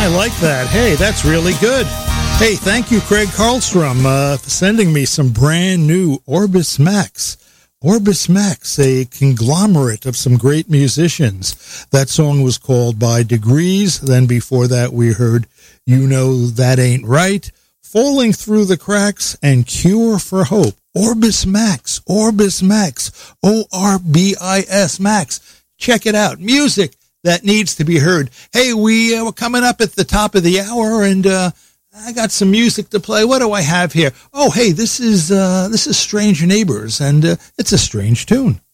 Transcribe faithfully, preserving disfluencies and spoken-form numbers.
I like that. Hey, that's really good. Hey, thank you, Craig Karlstrom, uh, for sending me some brand new Orbis Max. Orbis Max, a conglomerate of some great musicians. That song was called By Degrees. Then before that, we heard You Know That Ain't Right, Falling Through the Cracks, and Cure for Hope. Orbis Max, Orbis Max, O R B I S Max. Check it out. Music that needs to be heard. Hey, we, uh, we're coming up at the top of the hour, and uh, I got some music to play. What do I have here? Oh, hey, this is uh, this is Strange Neighbors, and uh, it's a strange tune.